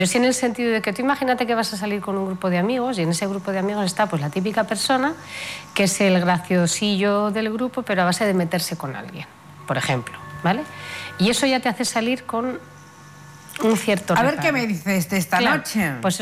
Pero sí en el sentido de que tú imagínate que vas a salir con un grupo de amigos y en ese grupo de amigos está pues la típica persona que es el graciosillo del grupo, pero a base de meterse con alguien, por ejemplo, ¿vale? Y eso ya te hace salir con un cierto A ver reparo. qué me dices de esta noche. Pues